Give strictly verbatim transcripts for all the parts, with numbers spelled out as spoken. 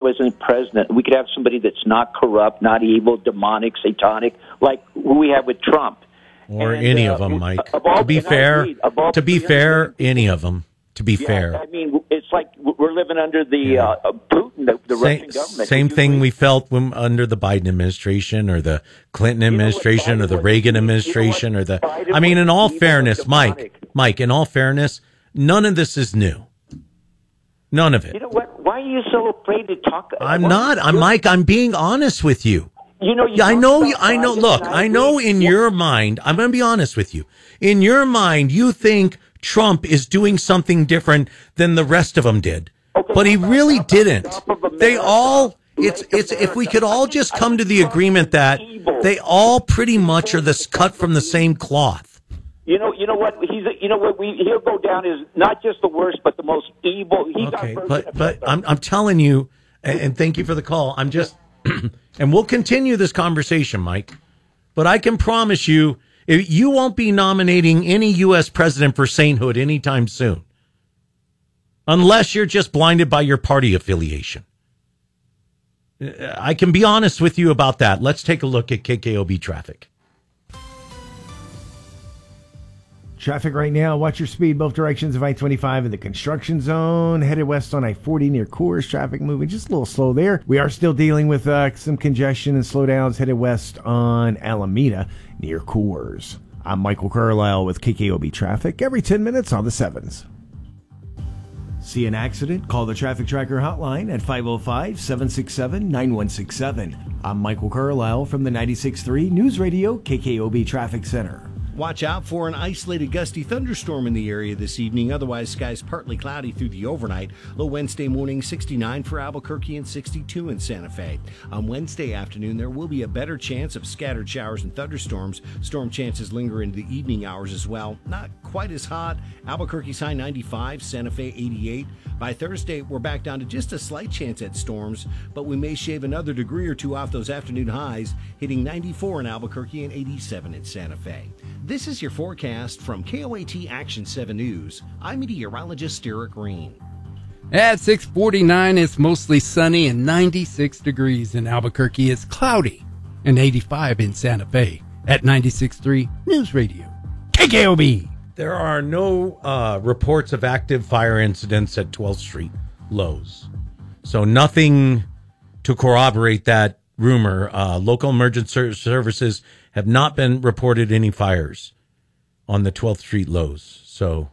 wasn't president. We could have somebody that's not corrupt, not evil, demonic, satanic, like who we have with Trump. Or and, any uh, of them, Mike. All, to be fair, to be fair, any of them. To be yeah, fair. I mean, it's like we're living under the Yeah. uh, Putin, the, the same, Russian government. Same thing we felt when, under the Biden administration or the Clinton administration you know or the Biden Reagan was, administration you know or the. Biden I mean, in all evil, fairness, Mike, demonic. Mike, in all fairness, none of this is new. None of it. You know what? Why are you so afraid to talk? I'm why, not. I'm Mike. I'm being honest with you. You know, you yeah, I know. You, about I know. Biden, Look, I I know. agree. In Yeah. your mind, I'm going to be honest with you. In your mind, you think Trump is doing something different than the rest of them did, Okay, but he how about- really how about didn't. top of America? They all. It's Make it's. If we America- could all just come to the agreement that they all pretty much are this cut from the same cloth. You know, you know what? He's, a, you know what? We he'll go down as not just the worst, but the most evil. He's Okay, our but version but of- I'm I'm telling you, and, and thank you for the call. I'm just, and we'll continue this conversation, Mike. But I can promise you, if you won't be nominating any U S president for sainthood anytime soon, unless you're just blinded by your party affiliation. I can be honest with you about that. Let's take a look at K K O B traffic. Traffic right now. Watch your speed both directions of I twenty-five in the construction zone. Headed west on I forty near Coors. Traffic moving just a little slow there. We are still dealing with uh, some congestion and slowdowns headed west on Alameda near Coors. I'm Michael Carlisle with K K O B Traffic every ten minutes on the sevens. See an accident? Call the Traffic Tracker hotline at five oh five, seven six seven, nine one six seven. I'm Michael Carlisle from the ninety-six point three News Radio K K O B Traffic Center. Watch out for an isolated gusty thunderstorm in the area this evening. Otherwise, skies partly cloudy through the overnight. Low Wednesday morning, sixty-nine for Albuquerque and sixty-two in Santa Fe. On Wednesday afternoon, there will be a better chance of scattered showers and thunderstorms. Storm chances linger into the evening hours as well. Not quite as hot. Albuquerque's high ninety-five, Santa Fe eighty-eight. By Thursday, we're back down to just a slight chance at storms, but we may shave another degree or two off those afternoon highs, hitting ninety-four in Albuquerque and eighty-seven in Santa Fe. This is your forecast from K O A T Action seven News. I'm meteorologist Stuart Green. At six forty-nine, it's mostly sunny and ninety-six degrees in Albuquerque. It's cloudy and eighty-five in Santa Fe. At ninety-six point three News Radio K K O B. There are no uh, reports of active fire incidents at twelfth Street Lowe's. So nothing to corroborate that rumor. Uh, local emergency services have not been reported any fires on the twelfth Street Lowe's. So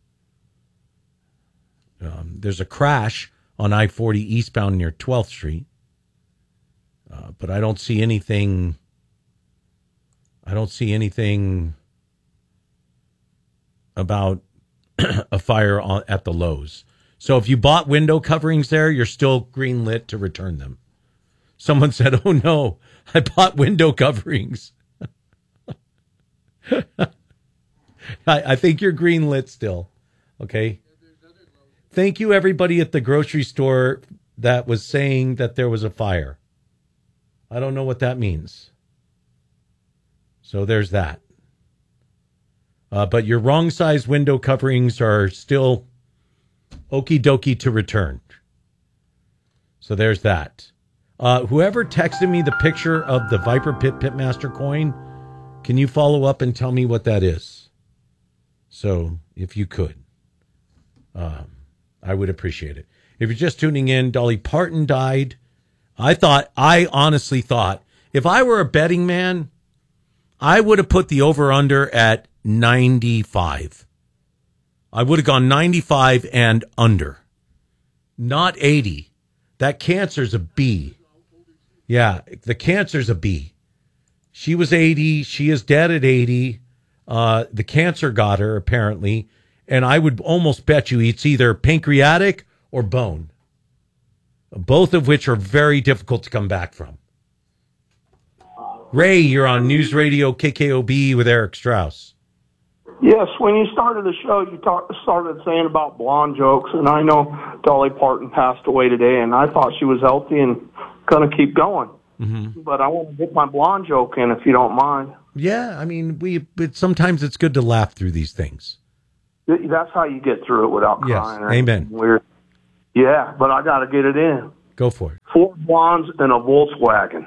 um, there's a crash on I forty eastbound near twelfth Street. Uh, but I don't see anything. I don't see anything about a fire on, at the Lowe's. So if you bought window coverings there, you're still green lit to return them. Someone said, oh no, I bought window coverings. I, I think you're green lit still. Okay. Thank you, everybody at the grocery store that was saying that there was a fire. I don't know what that means. So there's that. Uh, but your wrong size window coverings are still okie dokie to return. So there's that. Uh, whoever texted me the picture of the Viper Pit Pitmaster coin, can you follow up and tell me what that is? So if you could, um, I would appreciate it. If you're just tuning in, Dolly Parton died. I thought, I honestly thought, if I were a betting man, I would have put the over-under at ninety-five. I would have gone ninety-five and under. Not eighty. That cancer's a B. Yeah, the cancer's a B. She was eighty. She is dead at eighty. Uh, the cancer got her, apparently. And I would almost bet you it's either pancreatic or bone. Both of which are very difficult to come back from. Ray, you're on News Radio K K O B with Eric Strauss. Yes, when you started the show, you talk, started saying about blonde jokes, and I know Dolly Parton passed away today, and I thought she was healthy and going to keep going. Mm-hmm. But I want to get my blonde joke in, if you don't mind. Yeah, I mean, we. But sometimes it's good to laugh through these things. That's how you get through it without yes. crying. Or Amen. Weird. Yeah, but I got to get it in. Go for it. four blondes and a Volkswagen.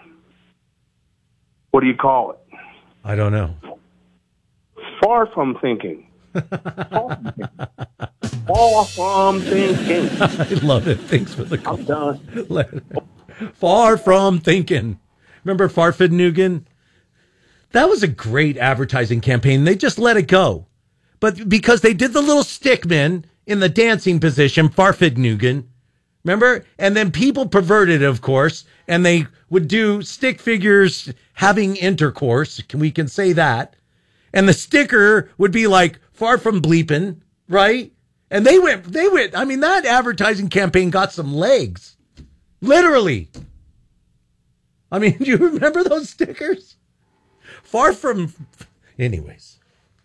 What do you call it? I don't know. Far from thinking. Far from thinking. Far from thinking. I love it. Thanks for the call. I'm done. Far from thinking. Remember Farfignugan? That was a great advertising campaign. They just let it go. But because they did the little stickman in the dancing position, Farfignugan, remember? And then people perverted it, of course, and they would do stick figures having intercourse. We can say that. And the sticker would be like, far from bleeping, right? And they went, they went, I mean, that advertising campaign got some legs. Literally. I mean, do you remember those stickers? Far from, anyways.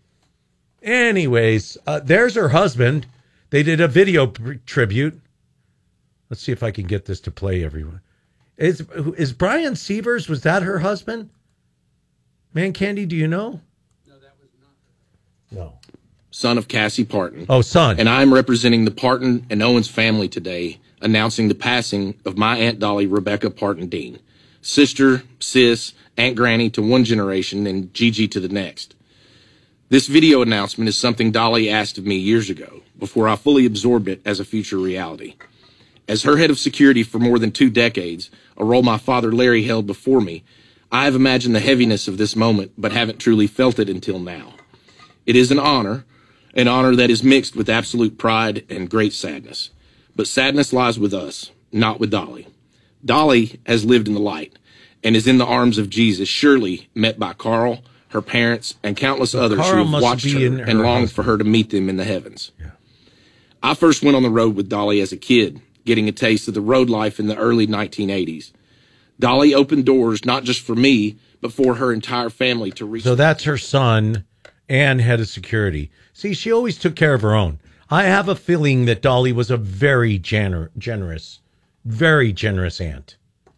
Anyways, uh, there's her husband. They did a video pr- tribute. Let's see if I can get this to play, everyone. Is is Brian Sievers, was that her husband? Man Candy, do you know? No, that was not her. No. Son of Cassie Parton. Oh, son. And I'm representing the Parton and Owens family today, announcing the passing of my Aunt Dolly, Rebecca Parton Dean. Sister, sis, Aunt Granny to one generation, and Gigi to the next. This video announcement is something Dolly asked of me years ago, before I fully absorbed it as a future reality. As her head of security for more than two decades, a role my father Larry held before me, I have imagined the heaviness of this moment, but haven't truly felt it until now. It is an honor, an honor that is mixed with absolute pride and great sadness. But sadness lies with us, not with Dolly. Dolly has lived in the light, and is in the arms of Jesus, surely met by Carl, her parents, and countless So others Carl who have must watched be her, in her and longed husband. for her to meet them in the heavens. Yeah. I first went on the road with Dolly as a kid, getting a taste of the road life in the early nineteen eighties. Dolly opened doors not just for me, but for her entire family to reach. So that's her son and head of security. See, she always took care of her own. I have a feeling that Dolly was a very gener- generous, very generous aunt.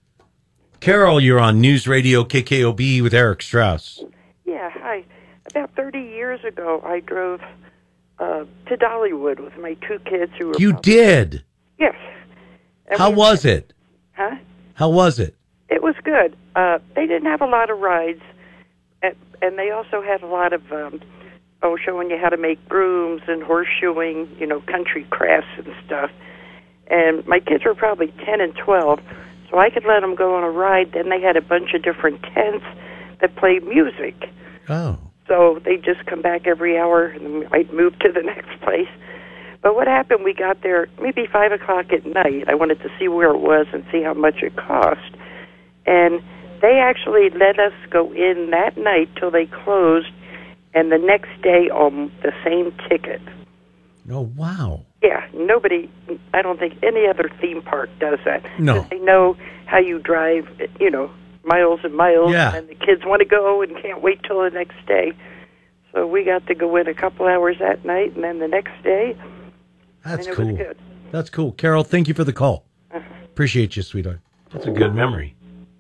Carol, you're on News Radio K K O B with Eric Strauss. Yeah, hi. About thirty years ago, I drove uh, to Dollywood with my two kids who were... You probably- did? Yes. And How we- was it? Huh? How was it? It was good. Uh, they didn't have a lot of rides, and, and they also had a lot of, um, oh, showing you how to make brooms and horseshoeing, you know, country crafts and stuff. And my kids were probably ten and twelve, so I could let them go on a ride. Then they had a bunch of different tents that played music. Oh. So they'd just come back every hour, and then I'd move to the next place. But what happened, we got there maybe five o'clock at night. I wanted to see where it was and see how much it cost. And they actually let us go in that night till they closed, and the next day on the same ticket. Oh, wow. Yeah, nobody, I don't think any other theme park does that. No. They know how you drive, you know, miles and miles, Yeah. and the kids want to go and can't wait till the next day. So we got to go in a couple hours that night, and then the next day, That's and it cool. was good. That's cool. Carol, thank you for the call. Uh-huh. Appreciate you, sweetheart. That's a good memory.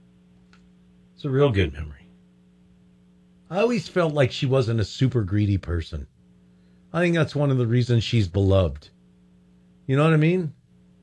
It's a real good memory. I always felt like she wasn't a super greedy person. I think that's one of the reasons she's beloved. You know what I mean?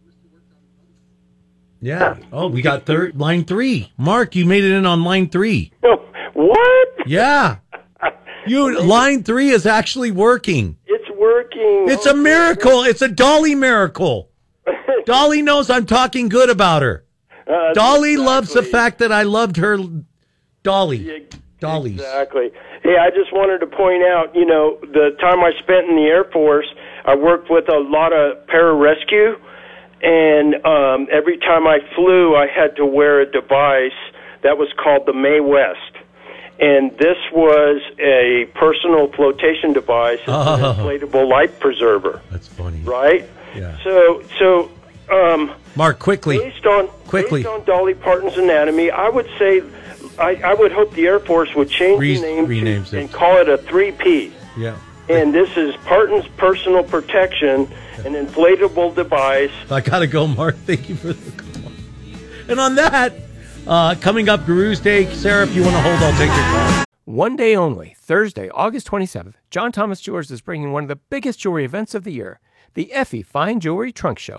Yeah. Oh, we got third line three. Mark, you made it in on line three. What? Yeah. You line three is actually working. It's working. It's a miracle. It's a Dolly miracle. Dolly knows I'm talking good about her. Uh, Dolly exactly. loves the fact that I loved her. Dolly. Dolly's. Exactly. Hey, I just wanted to point out, you know, the time I spent in the Air Force, I worked with a lot of pararescue, and um, every time I flew, I had to wear a device that was called the Mae West. And this was a personal flotation device. It's Oh. an inflatable life preserver. That's funny. Right? Yeah. So, so um, Mark, quickly. based on Quickly. based on Dolly Parton's anatomy, I would say, I, I would hope the Air Force would change Re- the name renames to, it. and call it a three P. Yeah. And this is Parton's personal protection, an inflatable device. I got to go, Mark. Thank you for the call. And on that, uh, coming up, Guru's Day. Sarah, if you want to hold, I'll take your call. One day only, Thursday, August twenty-seventh, John Thomas Jewelers is bringing one of the biggest jewelry events of the year, the Effie Fine Jewelry Trunk Show.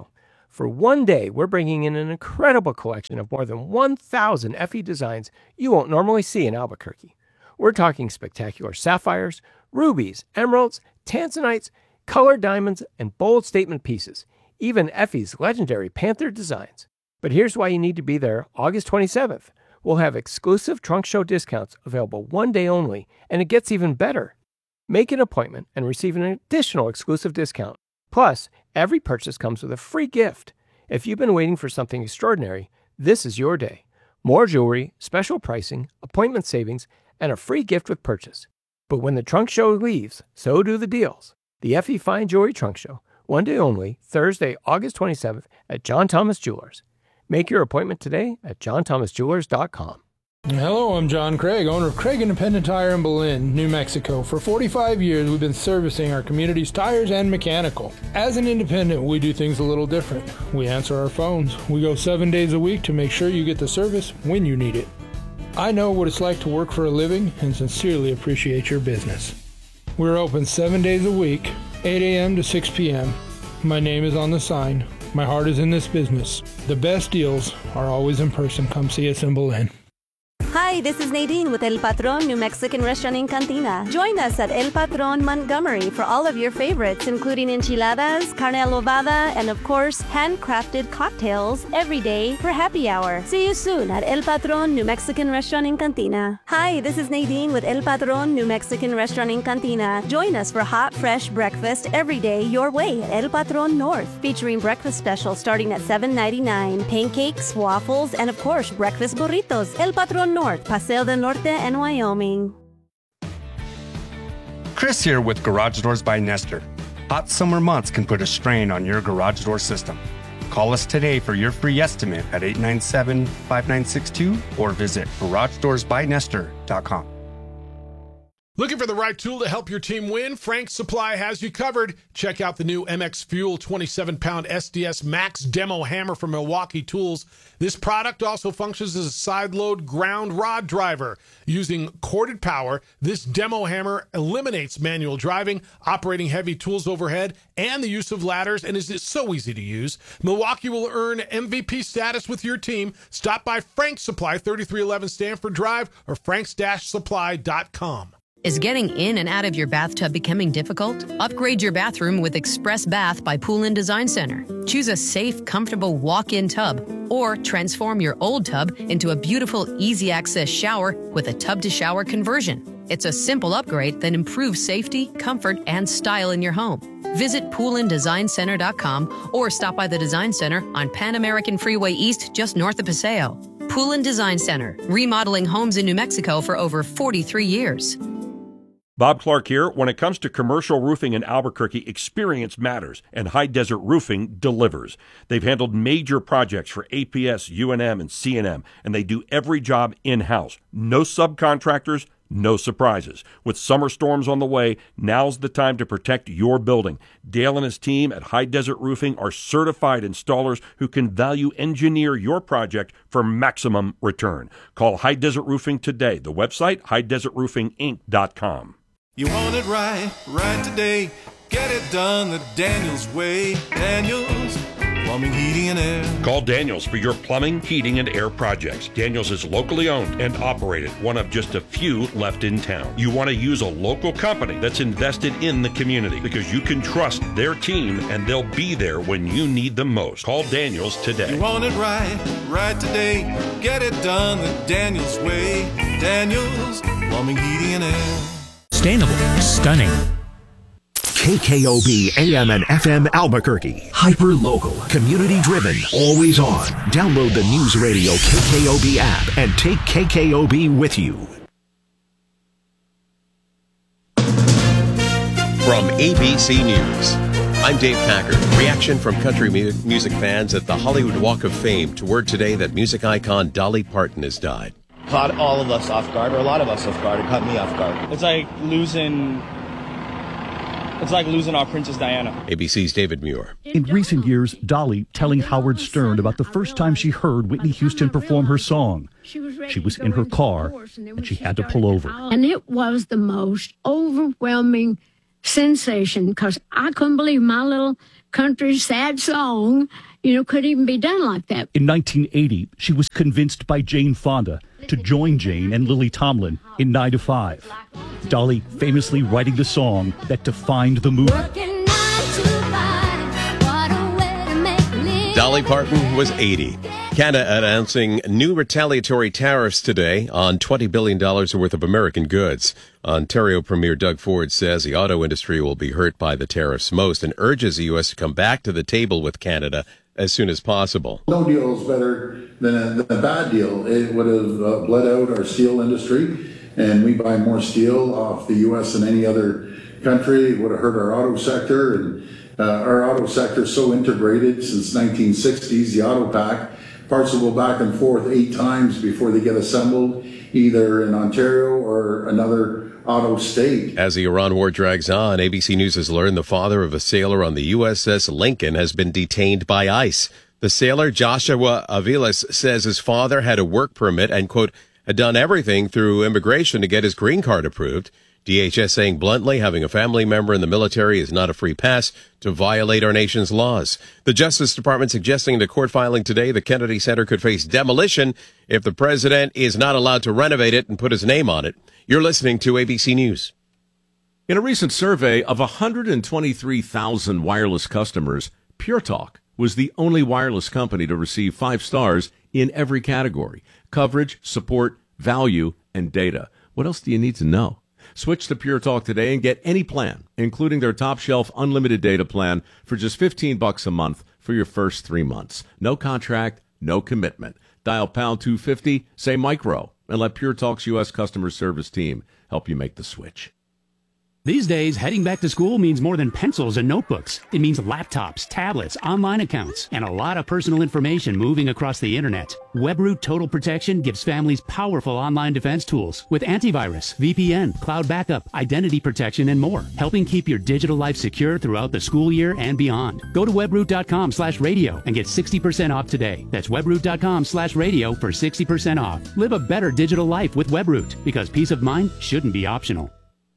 For one day, we're bringing in an incredible collection of more than one thousand Effie designs you won't normally see in Albuquerque. We're talking spectacular sapphires, rubies, emeralds, tanzanites, colored diamonds, and bold statement pieces, even Effie's legendary Panther designs. But here's why you need to be there August twenty-seventh. We'll have exclusive trunk show discounts available one day only, and it gets even better. Make an appointment and receive an additional exclusive discount. Plus, every purchase comes with a free gift. If you've been waiting for something extraordinary, this is your day. More jewelry, special pricing, appointment savings, and a free gift with purchase. But when the trunk show leaves, so do the deals. The Effie Fine Jewelry Trunk Show, one day only, Thursday, August twenty-seventh at John Thomas Jewelers. Make your appointment today at john thomas jewelers dot com. Hello, I'm John Craig, owner of Craig Independent Tire in Belen, New Mexico. For forty-five years, we've been servicing our community's tires and mechanical. As an independent, we do things a little different. We answer our phones. We go seven days a week to make sure you get the service when you need it. I know what it's like to work for a living and sincerely appreciate your business. We're open seven days a week, eight a.m. to six p.m. My name is on the sign. My heart is in this business. The best deals are always in person. Come see us in Belen. Hi, this is Nadine with El Patron New Mexican Restaurant in Cantina. Join us at El Patron Montgomery for all of your favorites, including enchiladas, carne adobada, and of course, handcrafted cocktails every day for happy hour. See you soon at El Patron New Mexican Restaurant in Cantina. Hi, this is Nadine with El Patron New Mexican Restaurant in Cantina. Join us for hot, fresh breakfast every day your way at El Patron North, featuring breakfast specials starting at seven ninety-nine, pancakes, waffles, and of course, breakfast burritos. El Patron North, Paseo del Norte, and Wyoming. Chris here with Garage Doors by Nestor. Hot summer months can put a strain on your garage door system. Call us today for your free estimate at eight nine seven, five nine six two or visit garage doors by nestor dot com. Looking for the right tool to help your team win? Frank's Supply has you covered. Check out the new M X Fuel twenty-seven pound S D S Max Demo Hammer from Milwaukee Tools. This product also functions as a side-load ground rod driver. Using corded power, this demo hammer eliminates manual driving, operating heavy tools overhead, and the use of ladders, and is so easy to use. Milwaukee will earn M V P status with your team. Stop by Frank's Supply, thirty-three eleven Stanford Drive, or franks dash supply dot com. Is getting in and out of your bathtub becoming difficult? Upgrade your bathroom with Express Bath by Poolin Design Center. Choose a safe, comfortable walk-in tub, or transform your old tub into a beautiful, easy-access shower with a tub-to-shower conversion. It's a simple upgrade that improves safety, comfort, and style in your home. Visit poolin design center dot com or stop by the Design Center on Pan American Freeway East, just north of Paseo. Poolin Design Center, remodeling homes in New Mexico for over forty-three years. Bob Clark here. When it comes to commercial roofing in Albuquerque, experience matters, and High Desert Roofing delivers. They've handled major projects for A P S, U N M, and C and M, and they do every job in-house. No subcontractors, no surprises. With summer storms on the way, now's the time to protect your building. Dale and his team at High Desert Roofing are certified installers who can value engineer your project for maximum return. Call High Desert Roofing today. The website, high desert roofing inc dot com. You want it right, right today. Get it done the Daniels way. Daniels Plumbing, Heating, and Air. Call Daniels for your plumbing, heating, and air projects. Daniels is locally owned and operated, one of just a few left in town. You want to use a local company that's invested in the community because you can trust their team and they'll be there when you need them most. Call Daniels today. You want it right, right today. Get it done the Daniels way. Daniels Plumbing, Heating, and Air. Sustainable, stunning. K K O B A M and F M Albuquerque. Hyper local, community driven, always on. Download the News Radio K K O B app and take K K O B with you. From A B C News, I'm Dave Packard. Reaction from country mu- music fans at the Hollywood Walk of Fame to word today that music icon Dolly Parton has died. Caught all of us off guard, or a lot of us off guard. It caught me off guard. It's like losing... It's like losing our Princess Diana. A B C's David Muir. In recent years, Dolly telling Howard Stern about the first time she heard Whitney Houston perform her song. She was in her car, and she had to pull over. And it was the most overwhelming sensation, because I couldn't believe my little country sad song, you know, could even be done like that. In nineteen eighty, she was convinced by Jane Fonda to join Jane and Lily Tomlin in nine to five. Dolly famously writing the song that defined the movement. Dolly Parton was eighty. Canada announcing new retaliatory tariffs today on twenty billion dollars worth of American goods. Ontario Premier Doug Ford says the auto industry will be hurt by the tariffs most and urges the U S to come back to the table with Canada as soon as possible. No deal is better than a, than a bad deal. It would have uh, bled out our steel industry, and we buy more steel off the U S than any other country. It would have hurt our auto sector, and uh, our auto sector is so integrated since nineteen sixties, the auto pack. Parts will go back and forth eight times before they get assembled, either in Ontario or another auto state. As the Iran war drags on, A B C News has learned the father of a sailor on the U S S Lincoln has been detained by ICE. The sailor, Joshua Aviles, says his father had a work permit and, quote, had done everything through immigration to get his green card approved. D H S saying bluntly, having a family member in the military is not a free pass to violate our nation's laws. The Justice Department suggesting in a court filing today the Kennedy Center could face demolition if the president is not allowed to renovate it and put his name on it. You're listening to A B C News. In a recent survey of one hundred twenty-three thousand wireless customers, Pure Talk was the only wireless company to receive five stars in every category: coverage, support, value, and data. What else do you need to know? Switch to Pure Talk today and get any plan, including their top shelf unlimited data plan, for just fifteen bucks a month for your first three months. No contract, no commitment. Dial pound two fifty, say micro, and let Pure Talk's U S customer service team help you make the switch. These days, heading back to school means more than pencils and notebooks. It means laptops, tablets, online accounts, and a lot of personal information moving across the internet. WebRoot Total Protection gives families powerful online defense tools with antivirus, V P N, cloud backup, identity protection, and more, helping keep your digital life secure throughout the school year and beyond. Go to webroot.com slash radio and get sixty percent off today. That's webroot.com slash radio for sixty percent off. Live a better digital life with WebRoot, because peace of mind shouldn't be optional.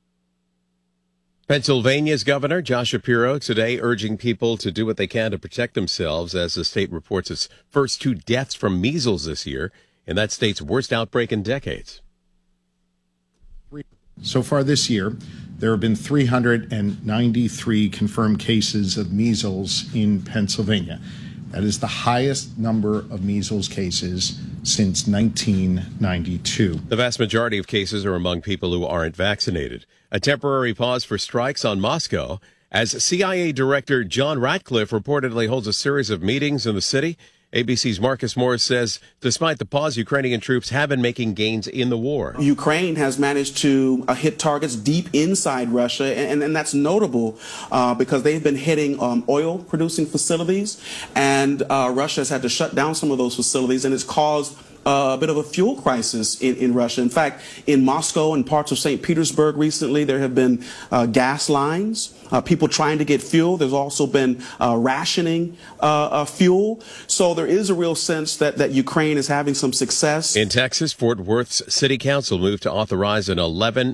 Pennsylvania's Governor Josh Shapiro today urging people to do what they can to protect themselves as the state reports its first two deaths from measles this year in that state's worst outbreak in decades. So far this year, there have been three hundred ninety-three confirmed cases of measles in Pennsylvania. That is the highest number of measles cases since nineteen ninety-two. The vast majority of cases are among people who aren't vaccinated. A temporary pause for strikes on Moscow as C I A Director John Ratcliffe reportedly holds a series of meetings in the city. A B C's Marcus Morris says despite the pause, Ukrainian troops have been making gains in the war. Ukraine has managed to uh, hit targets deep inside Russia, and, and that's notable uh, because they've been hitting um, oil-producing facilities, and uh, Russia has had to shut down some of those facilities, and it's caused Uh, a bit of a fuel crisis in, in Russia. In fact, in Moscow and parts of Saint Petersburg recently, there have been uh, gas lines, uh, people trying to get fuel. There's also been uh, rationing uh, uh, fuel. So there is a real sense that, that Ukraine is having some success. In Texas, Fort Worth's city council moved to authorize an eleven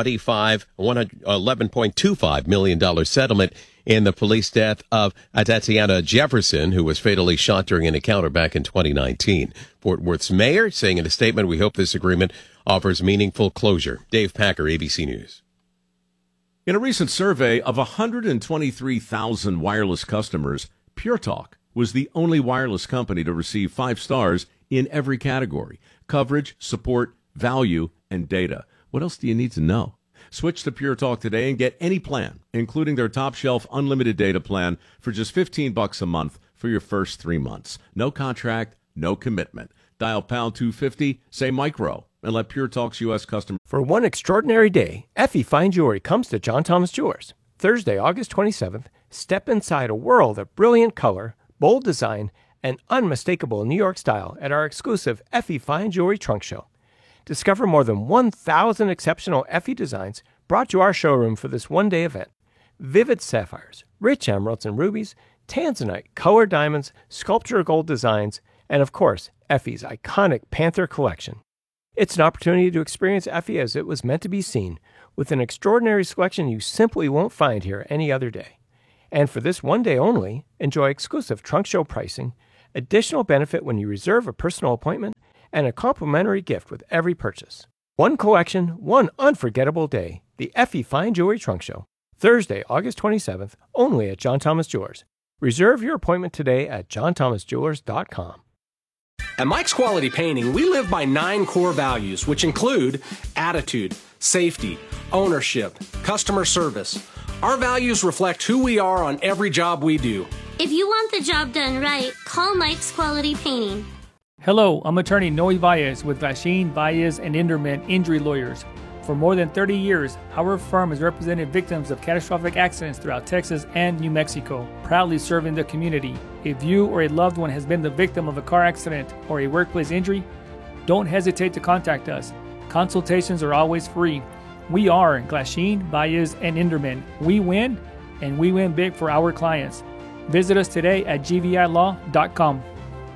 point two five million dollars settlement in the police death of Tatiana Jefferson, who was fatally shot during an encounter back in twenty nineteen. Fort Worth's mayor saying in a statement, "We hope this agreement offers meaningful closure." Dave Packer, A B C News. In a recent survey of one hundred twenty-three thousand wireless customers, Pure Talk was the only wireless company to receive five stars in every category: coverage, support, value, and data. What else do you need to know? Switch to Pure Talk today and get any plan, including their top shelf unlimited data plan, for just fifteen bucks a month for your first three months. No contract, no commitment. Dial pound two fifty, say micro, and let Pure Talk's U S customers. For one extraordinary day, Effie Fine Jewelry comes to John Thomas Jewelers. Thursday, August twenty-seventh, step inside a world of brilliant color, bold design, and unmistakable New York style at our exclusive Effie Fine Jewelry Trunk Show. Discover more than one thousand exceptional Effie designs brought to our showroom for this one-day event. Vivid sapphires, rich emeralds and rubies, tanzanite, colored diamonds, sculpture gold designs, and of course, Effie's iconic Panther collection. It's an opportunity to experience Effie as it was meant to be seen, with an extraordinary selection you simply won't find here any other day. And for this one day only, enjoy exclusive trunk show pricing, additional benefit when you reserve a personal appointment, and a complimentary gift with every purchase. One collection, one unforgettable day. The Effie Fine Jewelry Trunk Show. Thursday, August twenty-seventh, only at John Thomas Jewelers. Reserve your appointment today at john thomas jewelers dot com. At Mike's Quality Painting, we live by nine core values, which include attitude, safety, ownership, customer service. Our values reflect who we are on every job we do. If you want the job done right, call Mike's Quality Painting. Hello, I'm attorney Noe Valles with Glasheen, Valles, and Inderman Injury Lawyers. For more than thirty years, our firm has represented victims of catastrophic accidents throughout Texas and New Mexico, proudly serving the community. If you or a loved one has been the victim of a car accident or a workplace injury, don't hesitate to contact us. Consultations are always free. We are Glasheen, Valles, and Inderman. We win, and we win big for our clients. Visit us today at g v i law dot com.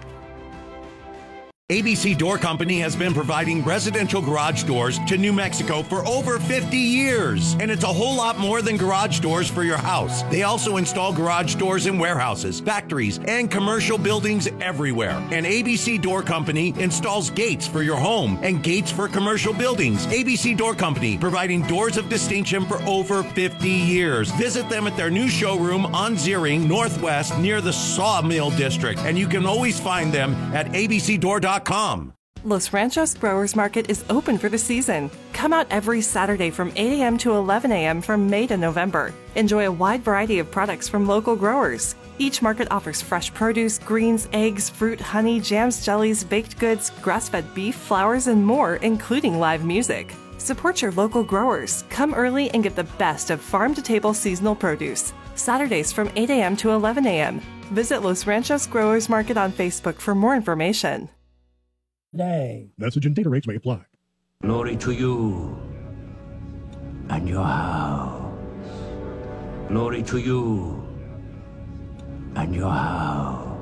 A B C Door Company has been providing residential garage doors to New Mexico for over fifty years. And it's a whole lot more than garage doors for your house. They also install garage doors in warehouses, factories, and commercial buildings everywhere. And A B C Door Company installs gates for your home and gates for commercial buildings. A B C Door Company, providing doors of distinction for over fifty years. Visit them at their new showroom on Ziering Northwest near the Sawmill District. And you can always find them at a b c door dot com. Los Ranchos Growers Market is open for the season. Come out every Saturday from eight a.m. to eleven a.m. from May to November. Enjoy a wide variety of products from local growers. Each market offers fresh produce, greens, eggs, fruit, honey, jams, jellies, baked goods, grass-fed beef, flowers, and more, including live music. Support your local growers. Come early and get the best of farm-to-table seasonal produce. Saturdays from eight a.m. to eleven a.m. Visit Los Ranchos Growers Market on Facebook for more information. Day. Message and data rates may apply. Glory to you and your house. Glory to you and your house.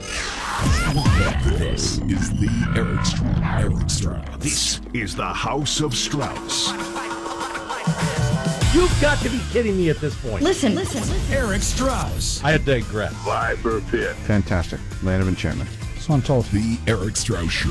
This is the Eric Strauss. Eric Strauss. This is the House of Strauss. You've got to be kidding me at this point. Listen, listen, listen. Eric Strauss. I digress. Viper Pit. Fantastic. Land of Enchantment. So I'm told. The Eric Strauss Show.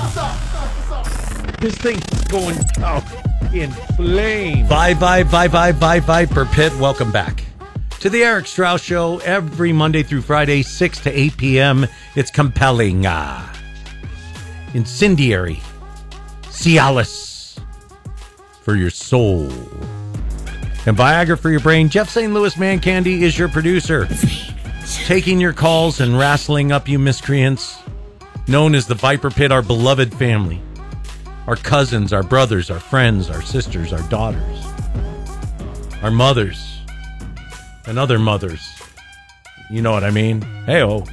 This thing's going out in flames. Bye, bye, bye, bye, bye, Viper Pit. Welcome back to the Eric Strauss Show every Monday through Friday, six to eight p.m. It's compelling, uh, incendiary, Cialis for your soul, and Viagra for your brain. Jeff Saint Louis Man Candy is your producer, taking your calls and wrestling up you miscreants, known as the Viper Pit, our beloved family, our cousins, our brothers, our friends, our sisters, our daughters, our mothers, and other mothers. You know what I mean? Hey-oh.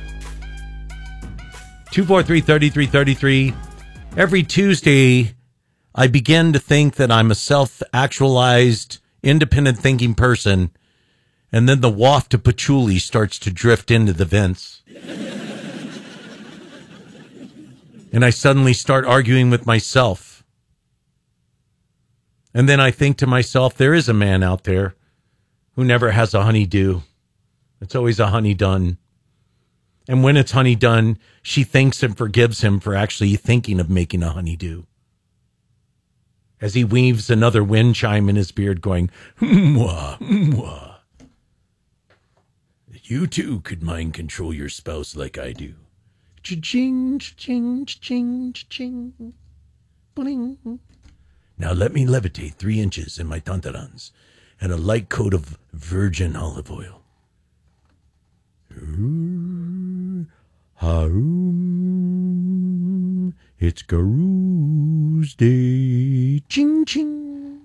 two four three, three three three three. Every Tuesday, I begin to think that I'm a self-actualized, independent thinking person, and then the waft of patchouli starts to drift into the vents. And I suddenly start arguing with myself. And then I think to myself, there is a man out there who never has a honeydew. It's always a honey done. And when it's honey done, she thanks and forgives him for actually thinking of making a honeydew. As he weaves another wind chime in his beard going, mwah, mwah. You too could mind control your spouse like I do. Cha-ching, cha-ching, cha-ching, cha-ching. Bling. Now let me levitate three inches in my tantarans and a light coat of virgin olive oil. Ooh, harum, it's Garu's Day. Ching, ching.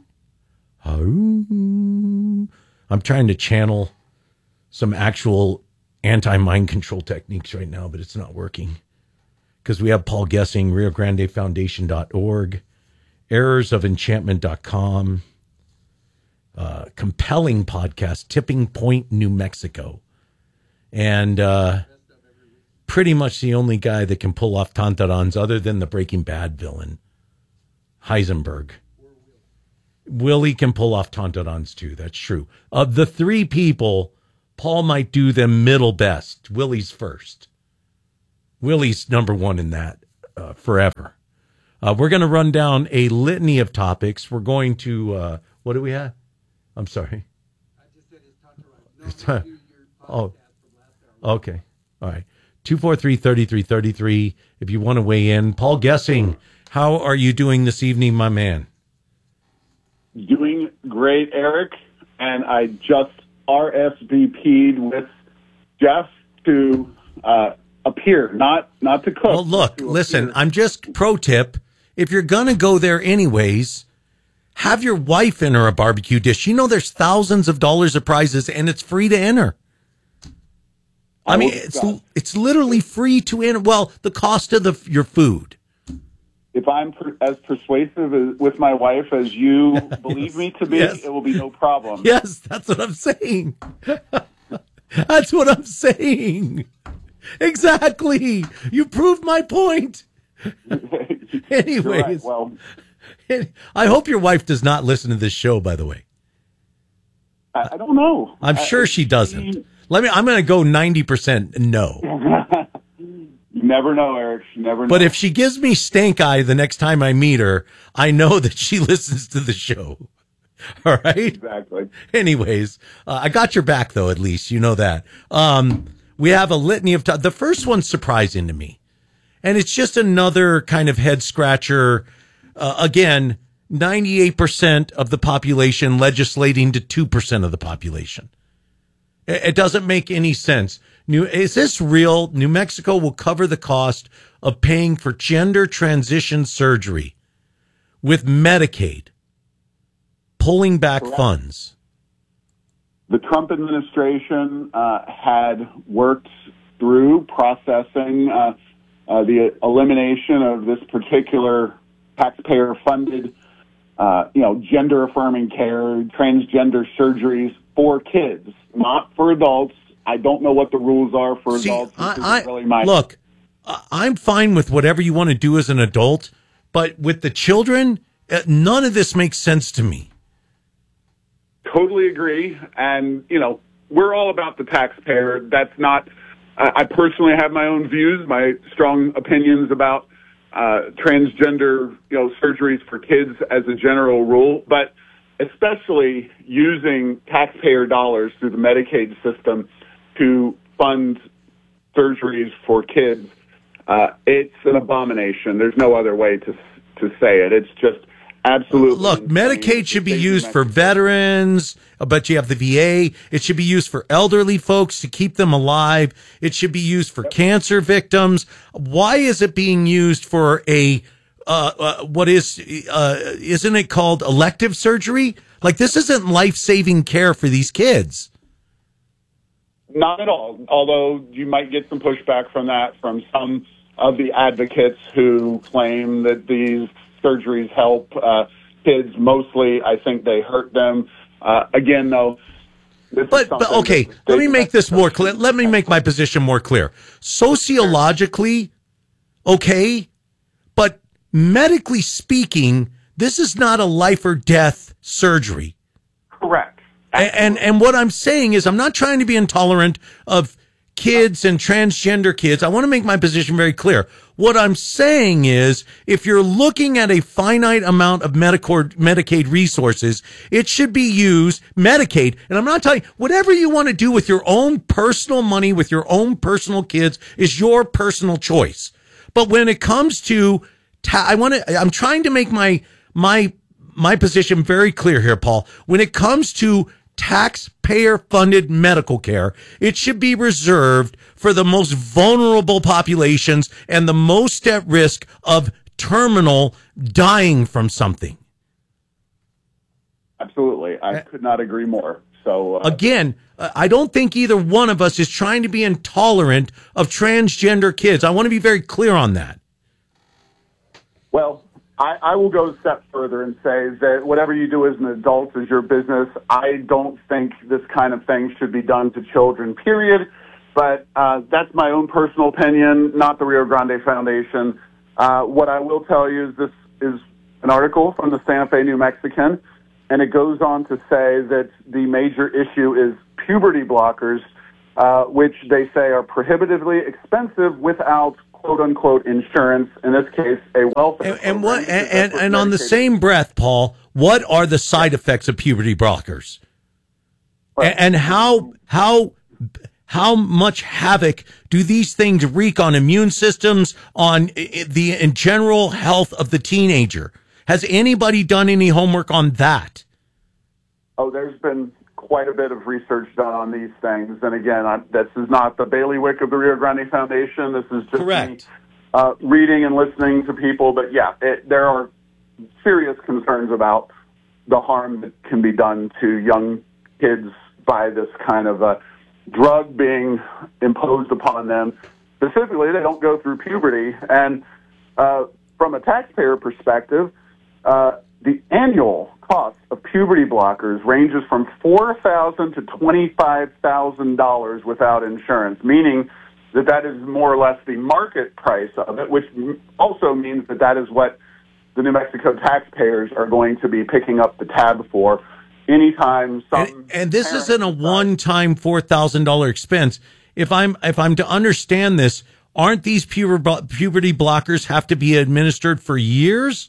Harum. I'm trying to channel some actual anti-mind control techniques right now, but it's not working. Because we have Paul Gessing, Rio Grande Foundation dot org, errors of enchantment dot com, uh, compelling podcast, Tipping Point, New Mexico. And uh, pretty much the only guy that can pull off tantarans other than the Breaking Bad villain, Heisenberg. Willie can pull off tantarans too, that's true. Of the three people Paul might do them middle best. Willie's first. Willie's number one in that uh, forever. Uh, we're going to run down a litany of topics. We're going to, uh, what do we have? I'm sorry. I just said it's talk Oh, okay. All right. two four three, three three three three if you want to weigh in. Paul Gessing, how are you doing this evening, my man? Doing great, Eric. And I just R S V P'd with Jeff to uh, appear, not not to cook. Well, look, listen, appear. I'm just pro tip. If you're going to go there anyways, have your wife enter a barbecue dish. You know there's thousands of dollars of prizes, and it's free to enter. I, I mean, it's stop. it's literally free to enter. Well, the cost of the your food. If I'm per, as persuasive as, with my wife as you yes. believe me to be, yes. it will be no problem. Yes, that's what I'm saying. That's what I'm saying. Exactly. You proved my point. Anyways, right. Well, I hope your wife does not listen to this show, by the way. I, I don't know. I'm I, sure she doesn't. She, Let me, I'm going to go ninety percent no. You never know, Eric. You never know. But if she gives me stank eye the next time I meet her, I know that she listens to the show. All right? Exactly. Anyways, uh, I got your back, though, at least. You know that. Um, we have a litany of... T- the first one's surprising to me. And it's just another kind of head-scratcher. Uh, again, ninety-eight percent of the population legislating to two percent of the population. It, it doesn't make any sense. New, is this real? New Mexico will cover the cost of paying for gender transition surgery with Medicaid, pulling back Correct. funds. The Trump administration uh, had worked through processing uh, uh, the elimination of this particular taxpayer-funded, uh, you know, gender-affirming care, transgender surgeries for kids, not for adults. I don't know what the rules are for See, adults. I, I, really my- look, I'm fine with whatever you want to do as an adult, but with the children, none of this makes sense to me. Totally agree. And, you know, we're all about the taxpayer. That's not, I personally have my own views, my strong opinions about uh, transgender, you know, surgeries for kids as a general rule, but especially using taxpayer dollars through the Medicaid system to fund surgeries for kids, uh, it's an abomination. There's no other way to to say it. It's just absolutely. Look, Medicaid should be used for veterans, but you have the V A. It should be used for elderly folks to keep them alive. It should be used for cancer victims. Why is it being used for a uh, uh, what is uh, isn't it called elective surgery? Like, this isn't life-saving care for these kids. Not at all, although you might get some pushback from that from some of the advocates who claim that these surgeries help uh, kids. Mostly, I think they hurt them. Uh, again, though, this but, is something but okay, let me make this more clear. Let me make my position more clear. Sociologically, okay, but medically speaking, this is not a life or death surgery. Correct. And, and and what I'm saying is, I'm not trying to be intolerant of kids and transgender kids. I want to make my position very clear. What I'm saying is, if you're looking at a finite amount of Medicaid, Medicaid resources, it should be used, Medicaid, and I'm not telling you, whatever you want to do with your own personal money, with your own personal kids, is your personal choice. But when it comes to, ta- I want to, I'm trying to make my, my, my position very clear here, Paul. When it comes to taxpayer-funded medical care, it should be reserved for the most vulnerable populations and the most at risk of terminal dying from something. Absolutely. I could not agree more. So uh, again, I don't think either one of us is trying to be intolerant of transgender kids. I want to be very clear on that. Well, I, I will go a step further and say that whatever you do as an adult is your business. I don't think this kind of thing should be done to children, period. But uh, that's my own personal opinion, not the Rio Grande Foundation. Uh, what I will tell you is this is an article from the Santa Fe New Mexican, and it goes on to say that the major issue is puberty blockers, uh, which they say are prohibitively expensive without quote-unquote insurance, in this case, a welfare. And, and what? And, and, and on the same breath, Paul, what are the side effects of puberty blockers? Well, and, and how how how much havoc do these things wreak on immune systems, on the in general health of the teenager? Has anybody done any homework on that? Oh, there's been quite a bit of research done on these things. And again, I, this is not the bailiwick of the Rio Grande Foundation. This is just Correct. me uh, reading and listening to people. But yeah, it, there are serious concerns about the harm that can be done to young kids by this kind of a drug being imposed upon them. Specifically, they don't go through puberty. And uh, from a taxpayer perspective, uh, the annual cost of puberty blockers ranges from four thousand dollars to twenty-five thousand dollars without insurance, meaning that that is more or less the market price of it, which also means that that is what the New Mexico taxpayers are going to be picking up the tab for anytime some... And, and this isn't a one-time four thousand dollars expense. If I'm if I'm to understand this, aren't these puber, puberty blockers have to be administered for years?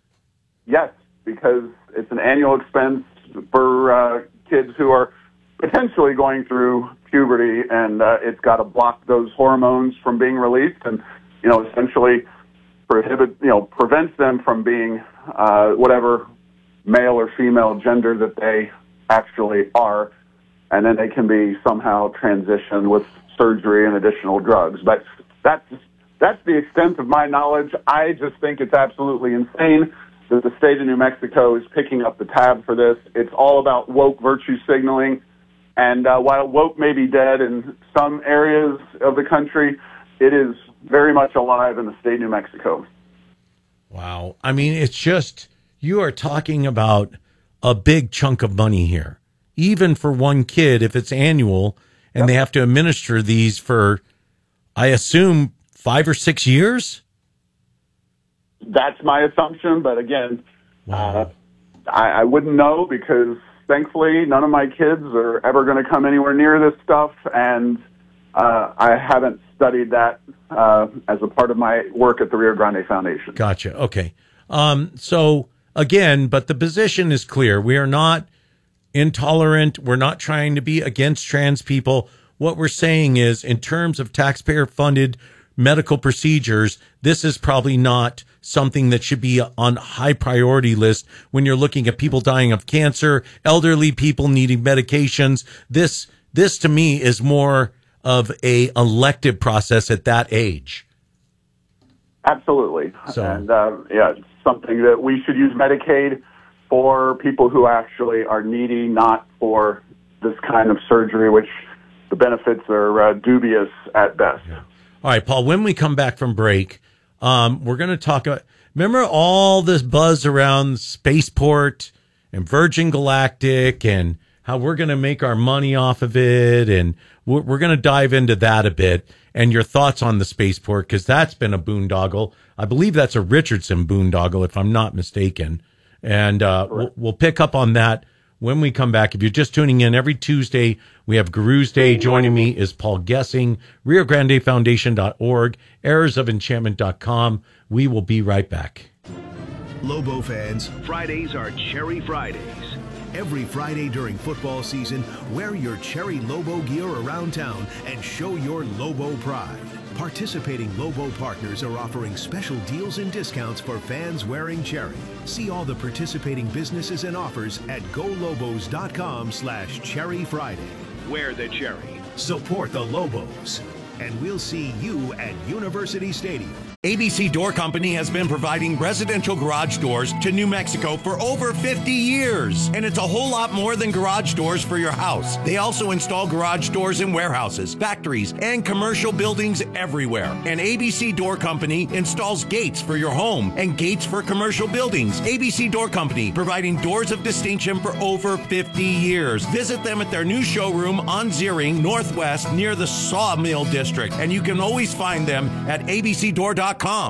Yes, because it's an annual expense for uh, kids who are potentially going through puberty, and uh, it's got to block those hormones from being released, and you know, essentially prohibit, you know, prevents them from being uh, whatever male or female gender that they actually are, and then they can be somehow transitioned with surgery and additional drugs. But that's that's the extent of my knowledge. I just think it's absolutely insane that the state of New Mexico is picking up the tab for this. It's all about woke virtue signaling. And uh, while woke may be dead in some areas of the country, it is very much alive in the state of New Mexico. Wow. I mean, it's just, you are talking about a big chunk of money here. Even for one kid, if it's annual, and yep. they have to administer these for, I assume, five or six years? That's my assumption, but again, wow. uh, I, I wouldn't know because, thankfully, none of my kids are ever going to come anywhere near this stuff, and uh, I haven't studied that uh, as a part of my work at the Rio Grande Foundation. Gotcha. Okay. Um, so, again, but the position is clear. We are not intolerant. We're not trying to be against trans people. What we're saying is, in terms of taxpayer-funded medical procedures, this is probably not something that should be on high priority list when you're looking at people dying of cancer, elderly people needing medications. This, this to me is more of a elective process at that age. Absolutely. So, and, uh, yeah, it's something that we should use Medicaid for people who actually are needy, not for this kind of surgery, which the benefits are uh, dubious at best. Yeah. All right, Paul, when we come back from break, um, we're going to talk about, remember all this buzz around Spaceport and Virgin Galactic and how we're going to make our money off of it. And we're, we're going to dive into that a bit and your thoughts on the Spaceport, because that's been a boondoggle. I believe that's a Richardson boondoggle, if I'm not mistaken. And uh, we'll, we'll pick up on that when we come back. If you're just tuning in, every Tuesday we have Guru's Day. Joining me is Paul Gessing, Rio Grande Foundation dot org, Errors of Enchantment dot com. We will be right back. Lobo fans, Fridays are Cherry Fridays. Every Friday during football season, wear your Cherry Lobo gear around town and show your Lobo pride. Participating Lobo partners are offering special deals and discounts for fans wearing Cherry. See all the participating businesses and offers at golobos.com slash Cherry Friday. Wear the Cherry. Support the Lobos. And we'll see you at University Stadium. A B C Door Company has been providing residential garage doors to New Mexico for over fifty years. And it's a whole lot more than garage doors for your house. They also install garage doors in warehouses, factories, and commercial buildings everywhere. And A B C Door Company installs gates for your home and gates for commercial buildings. A B C Door Company, providing doors of distinction for over fifty years. Visit them at their new showroom on Ziering Northwest near the Sawmill District. And you can always find them at A B C door dot com.